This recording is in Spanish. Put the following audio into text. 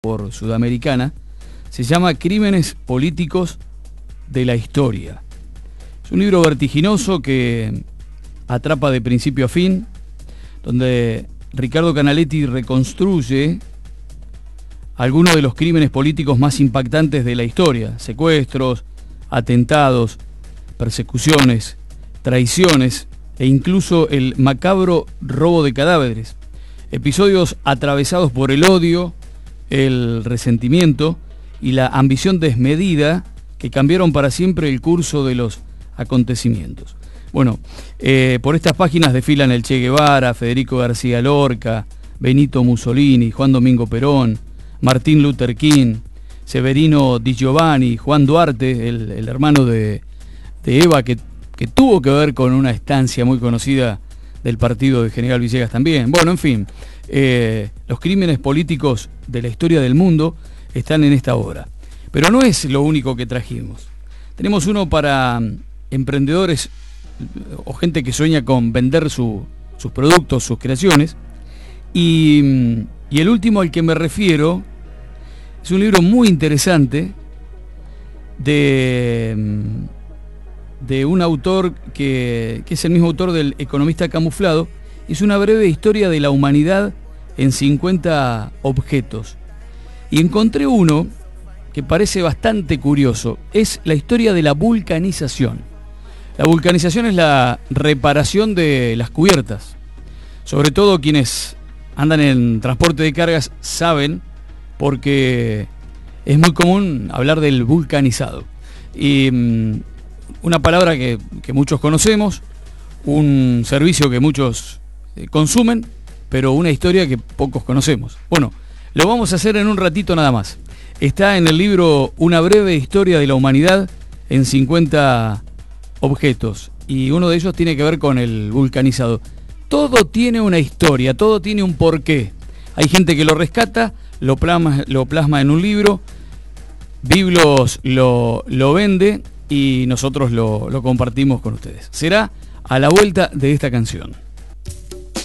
por Sudamericana, se llama Crímenes Políticos de la Historia. Es un libro vertiginoso que atrapa de principio a fin, donde Ricardo Canaletti reconstruye algunos de los crímenes políticos más impactantes de la historia: secuestros, atentados, persecuciones, traiciones e incluso el macabro robo de cadáveres. Episodios atravesados por el odio, el resentimiento y la ambición desmedida que cambiaron para siempre el curso de los acontecimientos. Bueno, por estas páginas desfilan el Che Guevara, Federico García Lorca, Benito Mussolini, Juan Domingo Perón, Martin Luther King, Severino Di Giovanni, Juan Duarte, el hermano de Eva, que tuvo que ver con una estancia muy conocida del partido de General Villegas también. Bueno, en fin, los crímenes políticos de la historia del mundo están en esta obra. Pero no es lo único que trajimos. Tenemos uno para emprendedores o gente que sueña con vender sus productos, sus creaciones. Y el último al que me refiero es un libro muy interesante de un autor que es el mismo autor del Economista Camuflado. Es una breve historia de la humanidad en 50 objetos. Y encontré uno que parece bastante curioso. Es la historia de la vulcanización. La vulcanización es la reparación de las cubiertas. Sobre todo quienes andan en transporte de cargas saben, porque es muy común hablar del vulcanizado. Y una palabra que muchos conocemos, un servicio que muchos consumen, pero una historia que pocos conocemos. Bueno, lo vamos a hacer en un ratito nada más. Está en el libro Una breve historia de la humanidad en 50 objetos. Y uno de ellos tiene que ver con el vulcanizado. Todo tiene una historia, todo tiene un porqué. Hay gente que lo rescata, lo plasma en un libro, Biblos lo vende y nosotros lo compartimos con ustedes. Será a la vuelta de esta canción.